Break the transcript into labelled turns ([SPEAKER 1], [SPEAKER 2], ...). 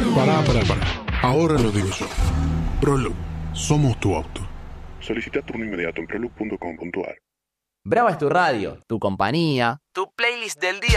[SPEAKER 1] Pará. Ahora lo digo yo. Proloog. Somos tu auto.
[SPEAKER 2] Solicita turno inmediato en proloog.com.ar.
[SPEAKER 3] Brava es tu radio, tu compañía, tu playlist del día.